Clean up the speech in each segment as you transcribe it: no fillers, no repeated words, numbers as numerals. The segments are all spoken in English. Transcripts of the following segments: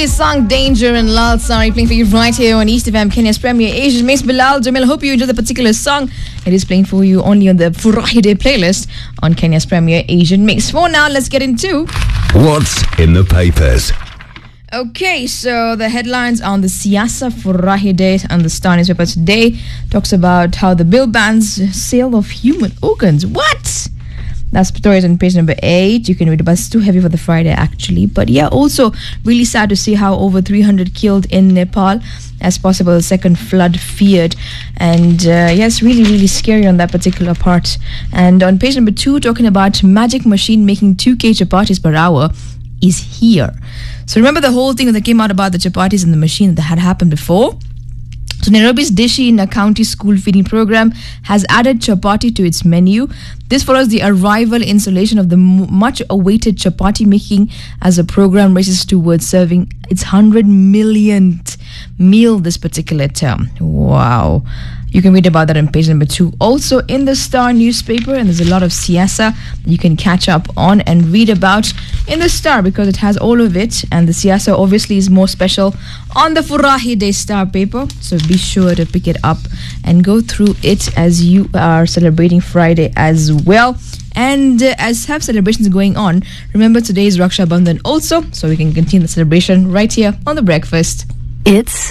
lovely song Danger and Lal Sari playing for you right here on East FM, Kenya's premier Asian mix. Bilal Jamil, hope you enjoyed the particular song. It is playing for you only on the Furahi Day playlist on Kenya's premier Asian mix. For now, let's get into what's in the papers. Okay, so the headlines on the Siasa Furahi Day and the Star newspaper today talks about how the bill bans sale of human organs. What? That's stories on page number 8. You can read about it. It's too heavy for the Friday, actually. But yeah, also really sad to see how over 300 killed in Nepal as possible second flood feared. And yes, really, really scary on that particular part. And on page number 2, talking about magic machine making 2K chapatis per hour is here. So remember the whole thing that came out about the chapatis in the machine that had happened before? So Nairobi's Dishi in a county school feeding program has added chapati to its menu. This follows the arrival installation of the much-awaited chapati making as the program races towards serving its 100 millionth meal this particular term. Wow. You can read about that on page number 2. Also in the Star newspaper, and there's a lot of siasa you can catch up on and read about in the Star because it has all of it. And the siasa obviously is more special on the Furahi Day Star paper. So be sure to pick it up and go through it as you are celebrating Friday as well. And as have celebrations going on, remember today is Raksha Bandhan also, so we can continue the celebration right here on The Breakfast. It's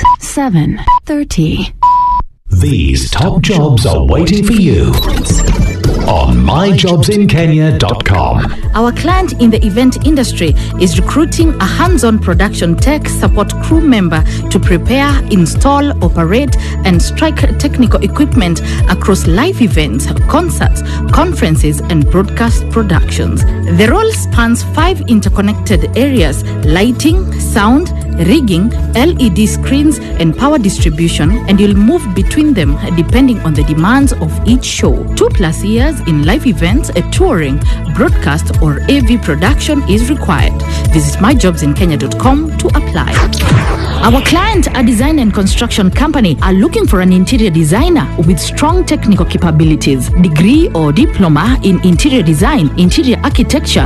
7:30. These top jobs are waiting for you on myjobsinkenya.com. Our client in the event industry is recruiting a hands-on production tech support crew member to prepare, install, operate, and strike technical equipment across live events, concerts, conferences, and broadcast productions. The role spans 5 interconnected areas: lighting, sound, rigging, LED screens, and power distribution, and you'll move between them depending on the demands of each show. 2+ years in live events, touring, broadcast, or AV production is required. Visit myjobsinkenya.com to apply. Our client, a design and construction company, are looking for an interior designer with strong technical capabilities, degree or diploma in interior design, interior architecture,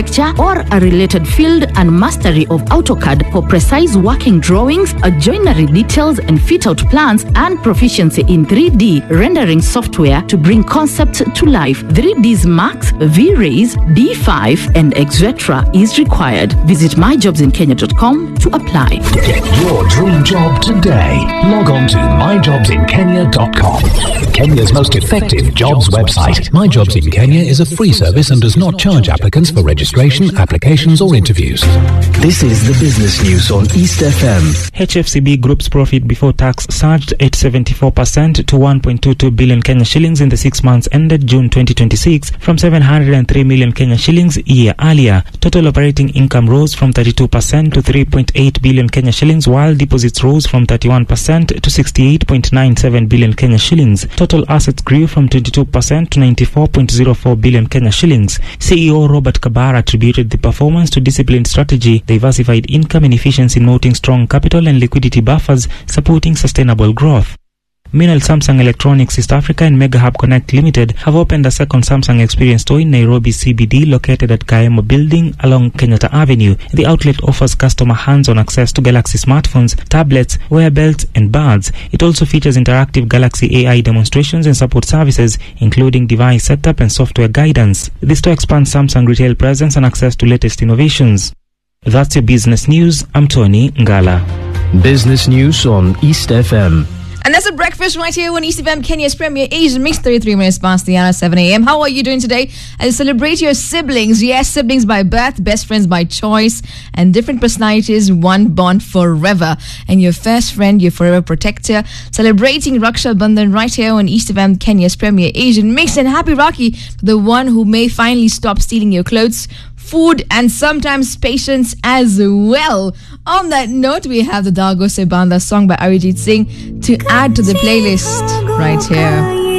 or a related field, and mastery of AutoCAD for precise working drawings, joinery details and fit-out plans, and proficiency in 3D rendering software to bring concepts to life. 3Ds Max, V-Rays, D5, and etc. is required. Visit myjobsinkenya.com to apply. Get your dream job today. Log on to myjobsinkenya.com. Kenya's most effective jobs website. My Jobs in Kenya is a free service and does not charge applicants for registration, applications, or interviews. This is the business news on East FM. HFCB Group's profit before tax surged at 74% to 1.22 billion Kenya shillings in the 6 months ended June 2026 from 703 million Kenya shillings a year earlier. Total operating income rose from 32% to 3.8 billion Kenya shillings, while deposits rose from 31% to 68.97 billion Kenya shillings. Total assets grew from 22% to 94.04 billion Kenya shillings. CEO Robert Kabara attributed the performance to disciplined strategy, diversified income and efficiency, noting strong capital and liquidity buffers supporting sustainable growth. Meanwhile, Samsung Electronics East Africa and Mega Hub Connect Limited have opened a second Samsung Experience store in Nairobi CBD located at Kaemo Building along Kenyatta Avenue. The outlet offers customer hands-on access to Galaxy smartphones, tablets, wearables and buds. It also features interactive Galaxy AI demonstrations and support services, including device setup and software guidance. The store expands Samsung retail presence and access to latest innovations. That's your business news. I'm Tony Ngala. Business news on East FM. And that's a breakfast right here on East FM, Kenya's premier Asian mix, 33 minutes past the hour, 7 a.m. How are you doing today? As you celebrate your siblings, yes, siblings by birth, best friends by choice, and different personalities, one bond forever. And your first friend, your forever protector, celebrating Raksha Bandhan right here on East FM, Kenya's premier Asian mix. And happy Rakhi, the one who may finally stop stealing your clothes, food, and sometimes patience as well. On that note, we have the Dago Se Banda song by Arijit Singh to add to the playlist right here.